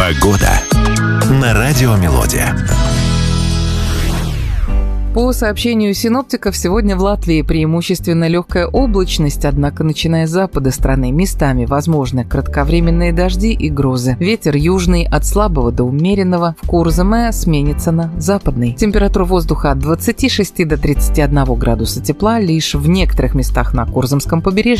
Погода на Радио Мелодия. По сообщению синоптиков, сегодня в Латвии преимущественно легкая облачность, однако, начиная с запада страны, местами возможны кратковременные дожди и грозы. Ветер южный от слабого до умеренного, в Курзаме сменится на западный. Температура воздуха от 26 до 31 градуса тепла, лишь в некоторых местах на Курзамском побережье